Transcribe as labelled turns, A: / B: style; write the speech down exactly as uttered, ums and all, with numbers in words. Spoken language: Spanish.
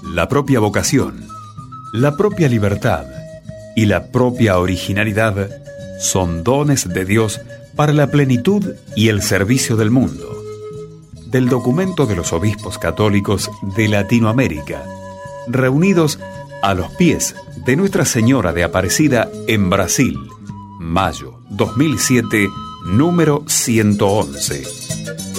A: La propia vocación, la propia libertad y la propia originalidad son dones de Dios para la plenitud y el servicio del mundo. Del documento de los obispos católicos de Latinoamérica, reunidos a los pies de Nuestra Señora de Aparecida en Brasil, mayo dos mil siete, número ciento once.